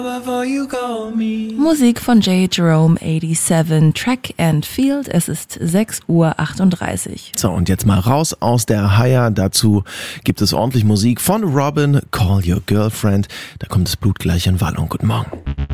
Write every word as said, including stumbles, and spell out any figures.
Musik von J. Jerome siebenundachtzig, Track and Field. Es ist sechs Uhr achtunddreißig. So, und jetzt mal raus aus der Haier. Dazu gibt es ordentlich Musik von Robin, Call Your Girlfriend. Da kommt das Blut gleich in Wallung. Guten Morgen.